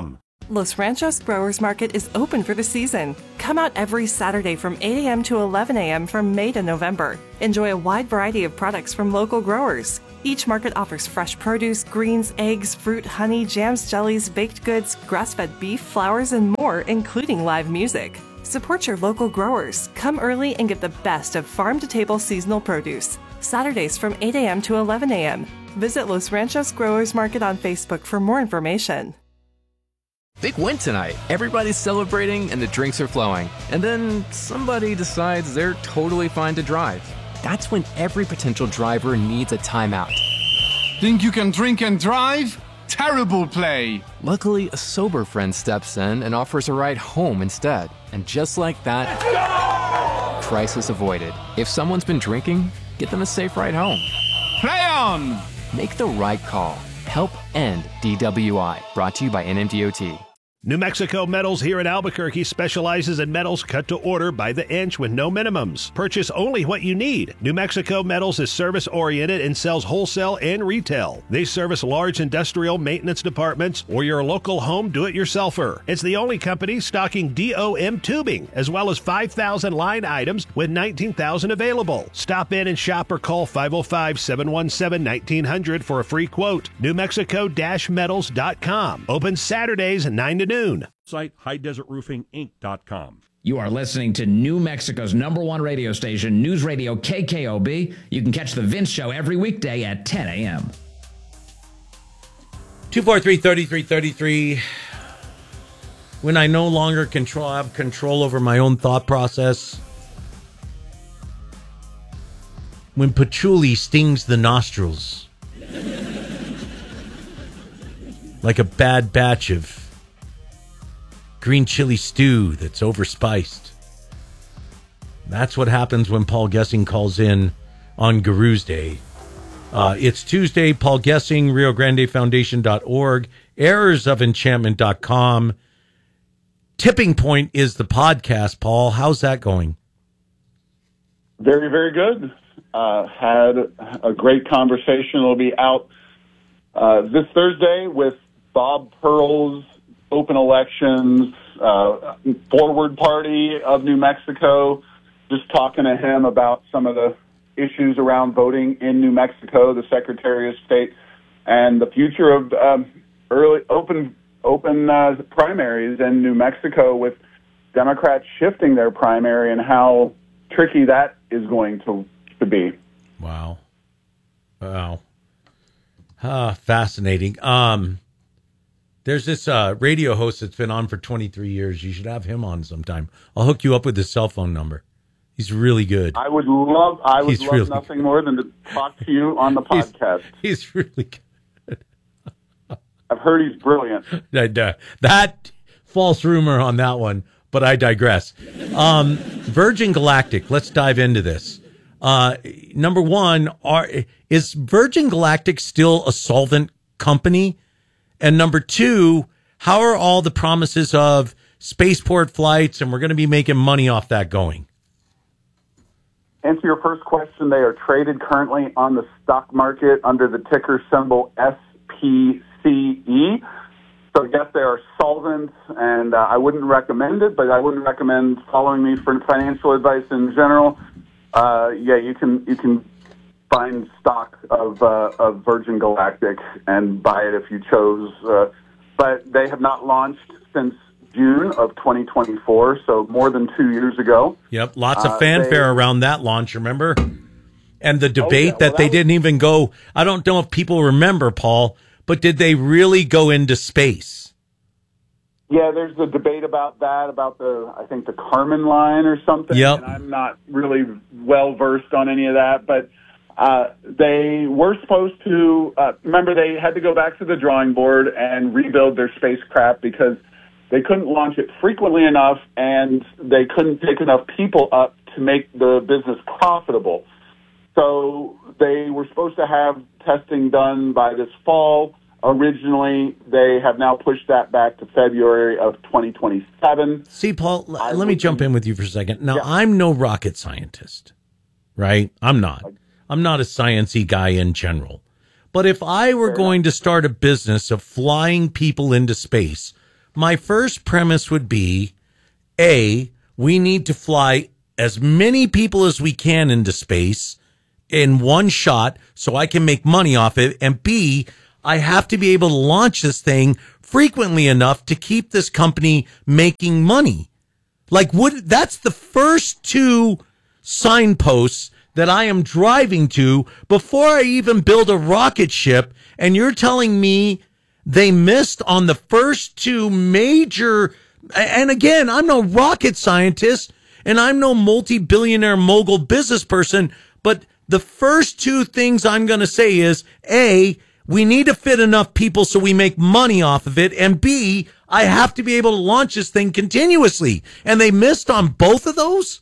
Los Ranchos Growers Market is open for the season. Come out every Saturday from eight a.m. to eleven a.m. from May to November. Enjoy a wide variety of products from local growers. Each market offers fresh produce, greens, eggs, fruit, honey, jams, jellies, baked goods, grass-fed beef, flowers, and more, including live music. Support your local growers. Come early and get the best of farm-to-table seasonal produce. Saturdays from eight a.m. to eleven a.m. Visit Los Ranchos Growers Market on Facebook for more information. Big win tonight. Everybody's celebrating and the drinks are flowing. And then somebody decides they're totally fine to drive. That's when every potential driver needs a timeout. Think you can drink and drive? Terrible play. Luckily, a sober friend steps in and offers a ride home instead. And just like that, crisis avoided. If someone's been drinking, get them a safe ride home. Play on! Make the right call. Help end D W I. Brought to you by N M D O T. New Mexico Metals here in Albuquerque specializes in metals cut to order by the inch with no minimums. Purchase only what you need. New Mexico Metals is service-oriented and sells wholesale and retail. They service large industrial maintenance departments or your local home do-it-yourselfer. It's the only company stocking D O M tubing, as well as five thousand line items with nineteen thousand available. Stop in and shop or call five oh five, seven one seven, nineteen hundred for a free quote. New Mexico Metals dot com. Open Saturdays nine to noon. Site high desert roofing inc dot com. You are listening to New Mexico's number one radio station, News Radio K K O B. You can catch The Vince Show every weekday at ten a.m. two four three, three three three three. When I no longer control have control over my own thought process. When patchouli stings the nostrils. Like a bad batch of green chili stew that's overspiced. That's what happens when Paul Gessing calls in on Guru's Day. Uh, it's Tuesday. Paul Gessing, Rio Grande Foundation dot org, errors of enchantment dot com. Tipping Point is the podcast, Paul. How's that going? Very, very good. Uh, had a great conversation. It'll be out uh, this Thursday with Bob Pearl's Open Elections, uh, Forward Party of New Mexico, just talking to him about some of the issues around voting in New Mexico, the Secretary of State, and the future of um, early open open uh, primaries in New Mexico, with Democrats shifting their primary and how tricky that is going to, to be. Wow. Wow. Ah, fascinating. Um, There's this uh, radio host that's been on for twenty-three years. You should have him on sometime. I'll hook you up with his cell phone number. He's really good. I would love. I would He's love really nothing more than to talk to you on the podcast. He's, he's really good. I've heard he's brilliant. That, uh, that false rumor on that one, but I digress. Um, Virgin Galactic. Let's dive into this. Uh, number one, are is Virgin Galactic still a solvent company? And number two, how are all the promises of spaceport flights and we're going to be making money off that going? Answer your first question. They are traded currently on the stock market under the ticker symbol S P C E. So yes, they are solvents, and uh, I wouldn't recommend it, but I wouldn't recommend following me for financial advice in general. Uh, yeah, you can you can find stock of uh, of Virgin Galactic and buy it if you chose. Uh, but they have not launched since June of twenty twenty-four, so more than two years ago. Yep, lots of Uh, fanfare they- around that launch, remember? And the debate Oh, yeah. Well, that that they was- didn't even go, I don't know if people remember, Paul, but did they really go into space? Yeah, there's the debate about that, about the, I think, the Carmen line or something. Yep. And I'm not really well-versed on any of that, but uh, they were supposed to, uh, remember, they had to go back to the drawing board and rebuild their spacecraft because they couldn't launch it frequently enough and they couldn't take enough people up to make the business profitable. So they were supposed to have testing done by this fall. Originally, they have now pushed that back to February of twenty twenty-seven. See, Paul, l- let me jump in with you for a second. Now, I'm no rocket scientist, right? I'm not. I'm not a sciencey guy in general. But if I were going to start a business of flying people into space, my first premise would be, A, we need to fly as many people as we can into space in one shot so I can make money off it. And B, I have to be able to launch this thing frequently enough to keep this company making money. Like, would that's the first two signposts that I am driving to before I even build a rocket ship. And you're telling me they missed on the first two major. And again, I'm no rocket scientist and I'm no multi-billionaire mogul business person, but the first two things I'm going to say is, A, we need to fit enough people so we make money off of it, and B, I have to be able to launch this thing continuously. And they missed on both of those?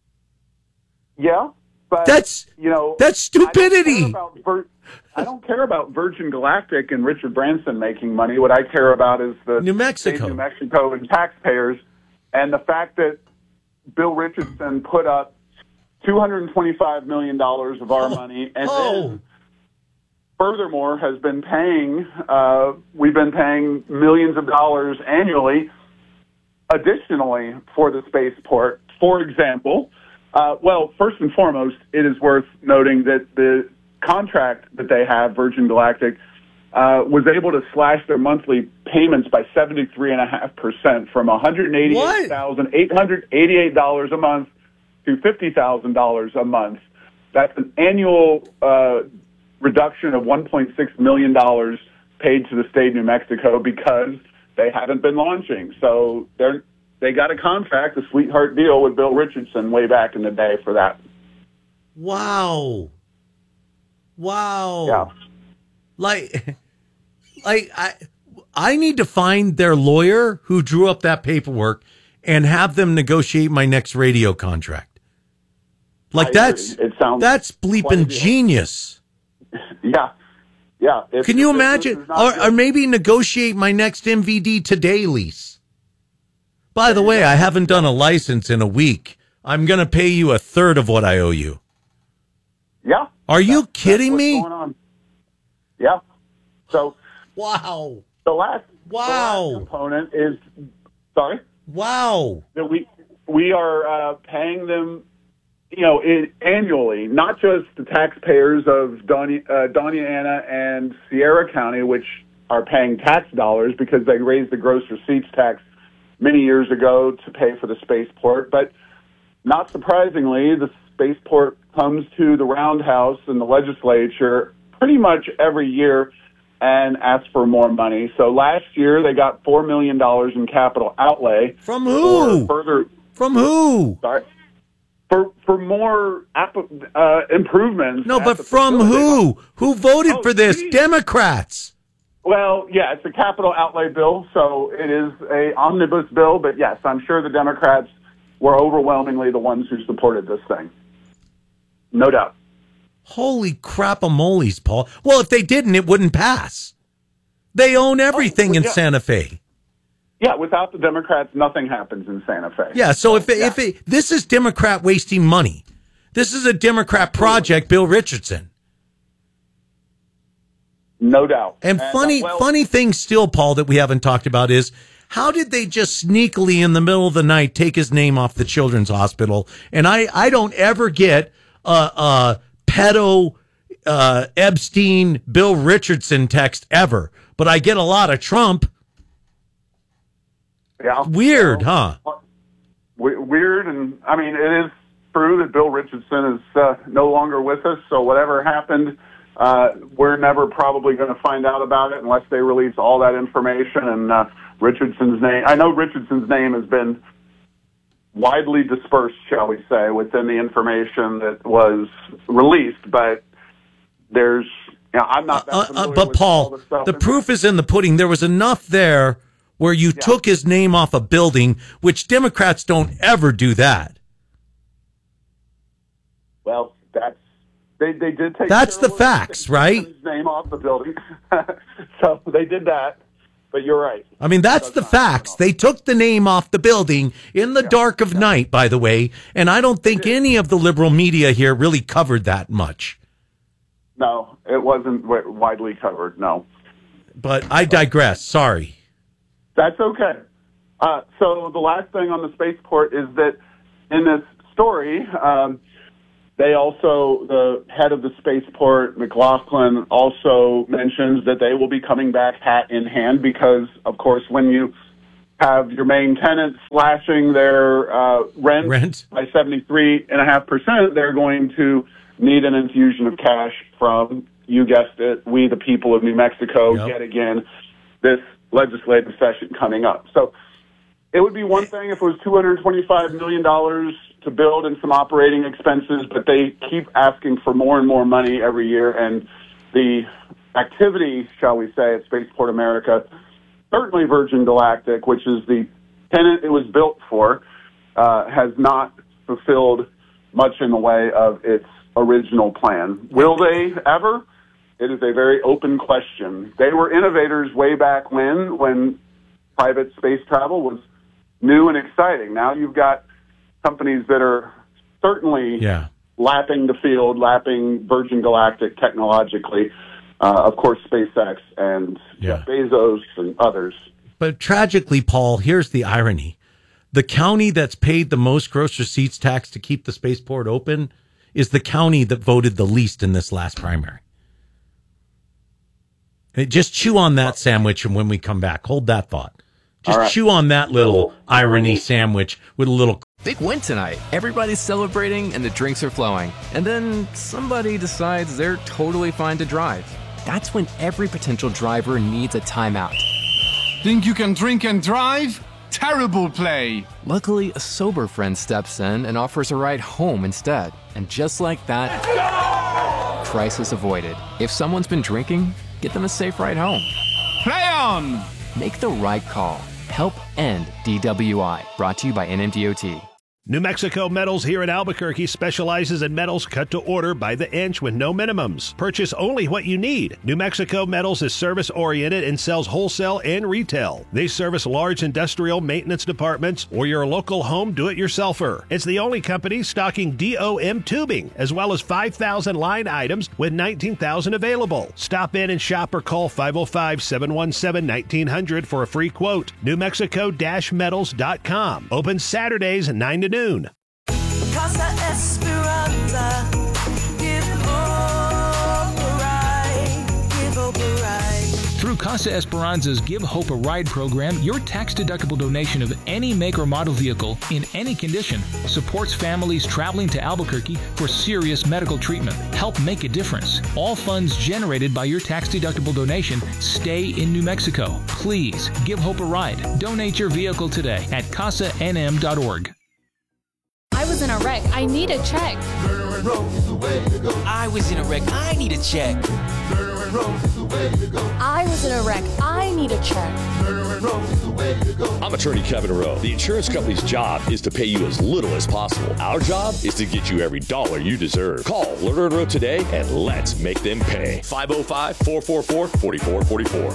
Yeah, but that's, you know, that's stupidity. I don't care about, Vir- I don't care about Virgin Galactic and Richard Branson making money. What I care about is the New Mexico, state of New Mexico and taxpayers, and the fact that Bill Richardson put up two hundred twenty-five million dollars of our oh, money, and oh. then furthermore has been paying, uh, we've been paying millions of dollars annually additionally for the spaceport. For example, uh, well, first and foremost, it is worth noting that the contract that they have, Virgin Galactic, uh, was able to slash their monthly payments by seventy-three point five percent from one hundred eighty-eight thousand eight hundred eighty-eight dollars a month to fifty thousand dollars a month. That's an annual uh, reduction of one point six million dollars paid to the state of New Mexico because they haven't been launching. So they're, they got a contract, a sweetheart deal with Bill Richardson way back in the day for that. Wow. Wow. Yeah. Like, like I, I need to find their lawyer who drew up that paperwork and have them negotiate my next radio contract. Like I that's, agree. It sounds that's bleeping genius. Yeah. Yeah. If, Can you if imagine? not Or, good- or maybe negotiate my next M V D Today lease. By the way, I haven't done a license in a week. I'm going to pay you a third of what I owe you. Yeah. Are you That's kidding what's me? going on. Yeah. So wow. The last wow the last component is sorry. Wow. That we we are uh, paying them, you know, it, annually, not just the taxpayers of Doña, uh, Doña Ana and Sierra County, which are paying tax dollars because they raised the gross receipts tax many years ago to pay for the spaceport, but not surprisingly, the spaceport comes to the roundhouse in the legislature pretty much every year and asks for more money. So last year they got four million dollars in capital outlay. From who? For further, From who? Sorry. For for more app, uh, improvements. No, at but the from facility. who? Who voted Oh, for this? geez. Democrats. Well, yeah, it's a capital outlay bill, so it is a omnibus bill. But yes, I'm sure the Democrats were overwhelmingly the ones who supported this thing. No doubt. Holy crap-a-moles, Paul. Well, if they didn't, it wouldn't pass. They own everything Oh, in yeah. Santa Fe. Yeah, without the Democrats, nothing happens in Santa Fe. Yeah, so if it, if it, this is Democrat wasting money, this is a Democrat project, Bill Richardson. No doubt. And And, funny, uh, well- funny thing still, Paul, that we haven't talked about is how did they just sneakily in the middle of the night take his name off the children's hospital? And I, I don't ever get a, a pedo uh, Epstein Bill Richardson text ever, but I get a lot of Trump. Yeah. Weird, huh? We- weird, and I mean, it is true that Bill Richardson is uh, no longer with us, so whatever happened, uh, we're never probably going to find out about it unless they release all that information. And uh, Richardson's name, I know Richardson's name has been widely dispersed, shall we say, within the information that was released, but there's, you know, I'm not that Uh, familiar uh, but with all Paul, the stuff. the in proof is in the pudding. There was enough there where you took his name off a building, which Democrats don't ever do that. Well, that's they they did take. That's care the of facts, his right? Name off the building, so they did that. But you're right. I mean, that's the facts. They took the name off the building in the dark of night, by the way, and I don't think any of the liberal media here really covered that much. No, it wasn't wi- widely covered. No. But I digress. Sorry. That's okay. Uh, so the last thing on the spaceport is that in this story, um, they also, the head of the spaceport, McLaughlin, also mentions that they will be coming back hat in hand because, of course, when you have your main tenant slashing their uh, rent, rent by seventy-three point five percent, they're going to need an infusion of cash from, you guessed it, we the people of New Mexico, yep. yet again, this legislative session coming up. So it would be one thing if it was two hundred twenty-five million dollars to build and some operating expenses, but they keep asking for more and more money every year, and the activity, shall we say, at Spaceport America, certainly Virgin Galactic, which is the tenant it was built for, uh, has not fulfilled much in the way of its original plan. Will they ever? It is a very open question. They were innovators way back when, when private space travel was new and exciting. Now you've got companies that are certainly yeah. lapping the field, lapping Virgin Galactic technologically. Uh, of course, SpaceX and yeah. Jeff Bezos and others. But tragically, Paul, here's the irony. The county that's paid the most gross receipts tax to keep the spaceport open is the county that voted the least in this last primary. Just chew on that sandwich, and when we come back, hold that thought. Just right. chew on that little irony sandwich with a little... Big win tonight. Everybody's celebrating and the drinks are flowing. And then somebody decides they're totally fine to drive. That's when every potential driver needs a timeout. Think you can drink and drive? Terrible play. Luckily, a sober friend steps in and offers a ride home instead. And just like that, crisis avoided. If someone's been drinking, get them a safe ride home. Play on! Make the right call. Help end D W I. Brought to you by N M D O T. New Mexico Metals here in Albuquerque specializes in metals cut to order by the inch with no minimums. Purchase only what you need. New Mexico Metals is service-oriented and sells wholesale and retail. They service large industrial maintenance departments or your local home do-it-yourselfer. It's the only company stocking D O M tubing, as well as five thousand line items with nineteen thousand available. Stop in and shop or call five oh five, seven one seven, nineteen hundred for a free quote. New Mexico Metals dot com. Open Saturdays nine to noon. Casa Esperanza, give hope a ride, give hope a ride. Through Casa Esperanza's Give Hope a Ride program, your tax-deductible donation of any make or model vehicle in any condition supports families traveling to Albuquerque for serious medical treatment. Help make a difference. All funds generated by your tax-deductible donation stay in New Mexico. Please give Hope a ride. Donate your vehicle today at casa n m dot org. I was in a wreck. I need a check. I was in a wreck. I need a check. I was in a wreck. I need a check. I'm attorney Kevin Rowe. The insurance company's job is to pay you as little as possible. Our job is to get you every dollar you deserve. Call Lerner and Rowe today and let's make them pay. five oh five, four four four, four four four four.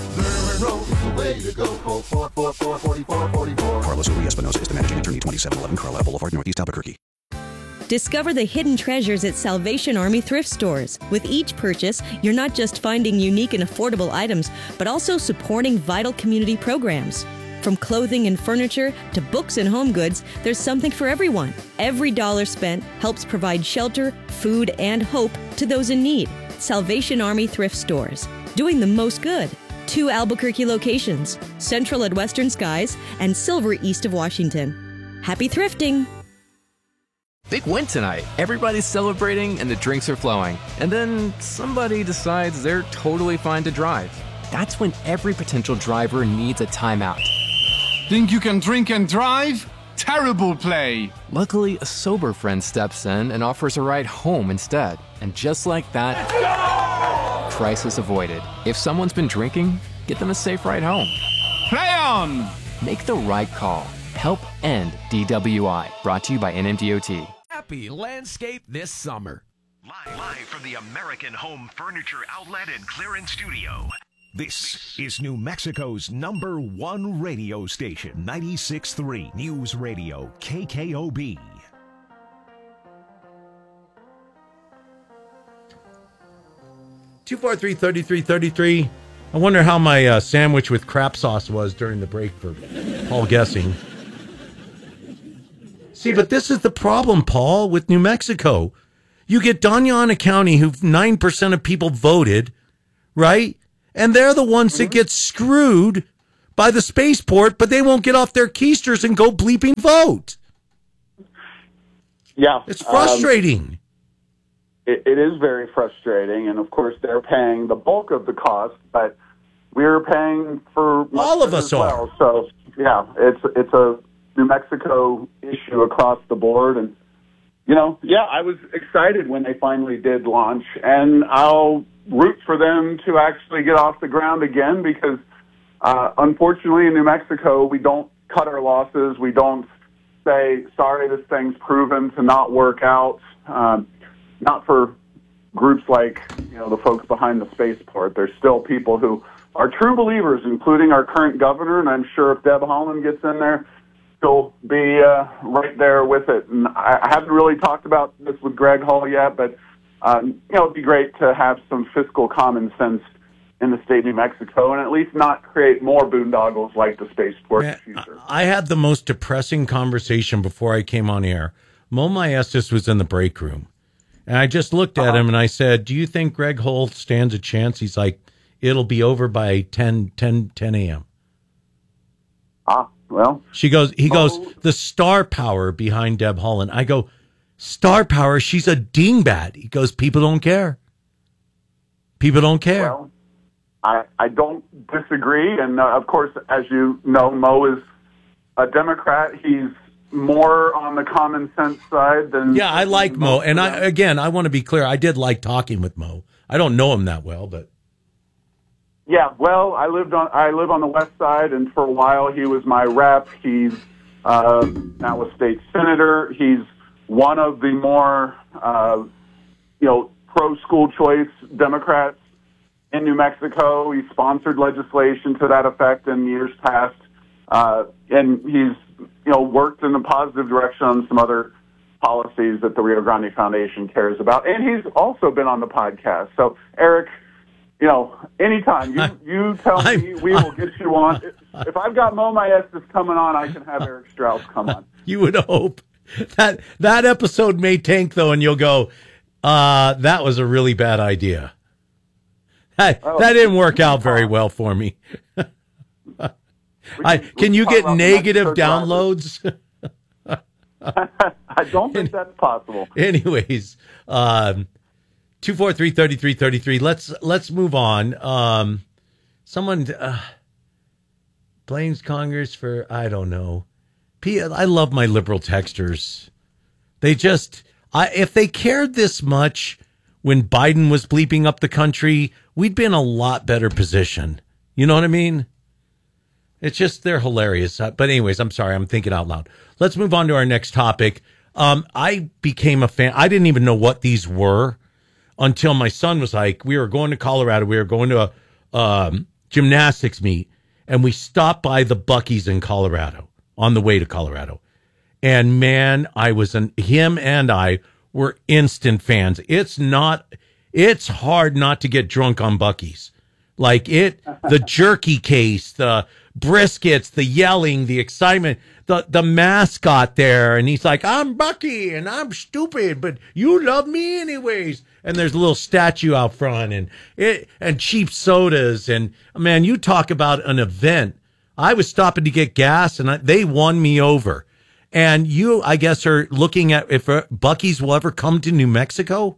Carlos Uri Espinosa is the managing attorney, twenty-seven eleven Carlisle Boulevard, Northeast Albuquerque. Discover the hidden treasures at Salvation Army thrift stores. With each purchase, you're not just finding unique and affordable items, but also supporting vital community programs. From clothing and furniture to books and home goods, there's something for everyone. Every dollar spent helps provide shelter, food, and hope to those in need. Salvation Army thrift stores, doing the most good. Two Albuquerque locations, Central at Western Skies and Silver east of Washington. Happy thrifting! Big win tonight. Everybody's celebrating and the drinks are flowing. And then somebody decides they're totally fine to drive. That's when every potential driver needs a timeout. Think you can drink and drive? Terrible play. Luckily, a sober friend steps in and offers a ride home instead. And just like that, crisis avoided. If someone's been drinking, get them a safe ride home. Play on! Make the right call. Help end D W I. Brought to you by N M D O T. Happy landscape this summer. Live, live from the American Home Furniture Outlet and Clearance Studio. This is New Mexico's number one radio station, ninety-six point three News Radio, K K O B. two four three, three three three three. I wonder how my uh, sandwich with crap sauce was during the break for Paul guessing. See, but this is the problem, Paul, with New Mexico. You get Doñana County, who nine percent of people voted, right? And they're the ones that get screwed by the spaceport, but they won't get off their keisters and go bleeping vote. Yeah. It's frustrating. Um, it, it is very frustrating, and of course they're paying the bulk of the cost, but we're paying for much all of it us as are. Well. So yeah, it's it's a New Mexico issue across the board, and you know, yeah, I was excited when they finally did launch, and I'll root for them to actually get off the ground again because, uh, unfortunately, in New Mexico, we don't cut our losses. We don't say, sorry, this thing's proven to not work out. Um, not for groups like, you know, the folks behind the spaceport. There's still people who are true believers, including our current governor, and I'm sure if Deb Haaland gets in there, she'll be uh, right there with it. And I, I haven't really talked about this with Greg Hall yet, but um, you know, it'd be great to have some fiscal common sense in the state of New Mexico and at least not create more boondoggles like the spaceport in the future. I had the most depressing conversation before I came on air. Mo Maestas was in the break room, and I just looked at uh-huh. him and I said, do you think Greg Hall stands a chance? He's like, it'll be over by ten a.m. Ah, well. She goes, he goes, the star power behind Deb Haaland. I go, star power, she's a dingbat. He goes, people don't care. People don't care. Well, I, I don't disagree. And, uh, of course, as you know, Mo is a Democrat. He's more on the common sense side than... Yeah, I like Mo. And, I again, I want to be clear. I did like talking with Mo. I don't know him that well, but... Yeah, well, I lived on I live on the west side, and for a while he was my rep. He's uh, now a state senator. He's one of the more, uh, you know, pro-school choice Democrats in New Mexico. He sponsored legislation to that effect in years past, uh, and he's, you know, worked in a positive direction on some other policies that the Rio Grande Foundation cares about. And he's also been on the podcast. So, Eric, you know, anytime you, you tell I'm, me, we will get you on. If I've got Mo Maestas coming on, I can have Eric Strauss come on. You would hope. That that episode may tank, though, and you'll go, uh, that was a really bad idea. That, oh, that didn't work out very well for me. can, I, can you get negative downloads? I don't think that's possible. Anyways, um, two four three, three three three three. Let's let's move on. Um, someone uh, blames Congress for, I don't know. P- I love my liberal texters. They just, I, if they cared this much when Biden was bleeping up the country, we'd be in a lot better position. You know what I mean? It's just, they're hilarious. But anyways, I'm sorry, I'm thinking out loud. Let's move on to our next topic. Um, I became a fan. I didn't even know what these were until my son was like, we were going to Colorado. We were going to a um, gymnastics meet, and we stopped by the Buc-ee's in Colorado on the way to Colorado. And man, I was an, him and I were instant fans. It's not, it's hard not to get drunk on Buc-ee's. Like it, the jerky case, the briskets, the yelling, the excitement, the, the mascot there. And he's like, I'm Bucky and I'm stupid, but you love me anyways. And there's a little statue out front and it, and cheap sodas. And man, you talk about an event. I was stopping to get gas and I, they won me over. And you, I guess, are looking at if uh, Buc-ee's will ever come to New Mexico?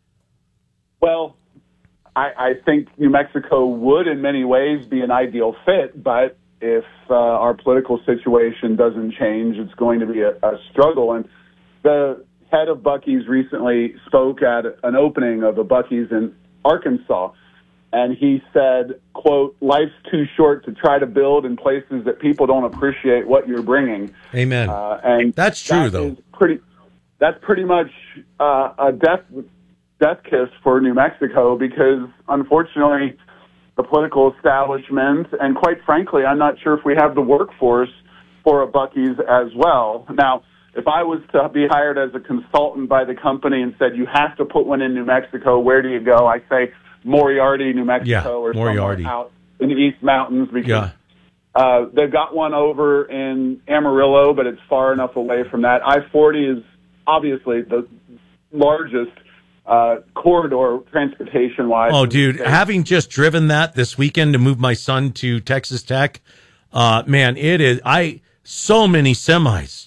Well, I, I think New Mexico would in many ways be an ideal fit, but if uh, our political situation doesn't change, it's going to be a, a struggle. And the head of Buc-ee's recently spoke at an opening of a Buc-ee's in Arkansas, and he said, quote, life's too short to try to build in places that people don't appreciate what you're bringing. Amen. Uh, and that's true, that though. Is pretty, that's pretty much uh, a death death kiss for New Mexico because, unfortunately, the political establishment, and quite frankly, I'm not sure if we have the workforce for a Buc-ee's as well. Now, if I was to be hired as a consultant by the company and said, you have to put one in New Mexico, where do you go? I say Moriarty, New Mexico, yeah, or Moriarty. somewhere out in the East Mountains because Yeah. uh, they've got one over in Amarillo, but it's far enough away from that. I forty is obviously the largest uh, corridor transportation-wise. Oh, dude, having just driven that this weekend to move my son to Texas Tech, uh, man, it is, I, so many semis.